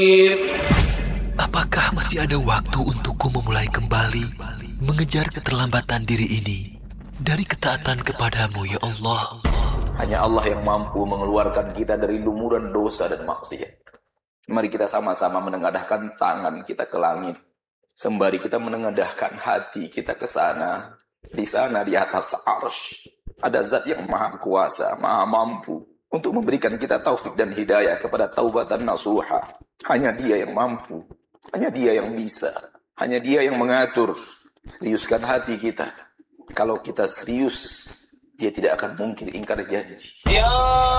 Apakah masih ada waktu untukku memulai kembali mengejar keterlambatan diri ini dari ketaatan kepadamu, ya Allah? Hanya Allah yang mampu mengeluarkan kita dari lumuran dosa dan maksiat. Mari kita sama-sama menengadahkan tangan kita ke langit. Sembari kita menengadahkan hati kita ke sana. Di sana di atas arsy ada zat yang maha kuasa, maha mampu untuk memberikan kita taufik dan hidayah kepada taubatan nasuha. Hanya dia yang mampu. Hanya dia yang bisa. Hanya dia yang mengatur. Seriuskan hati kita. Kalau kita serius, dia tidak akan mungkin ingkar janji.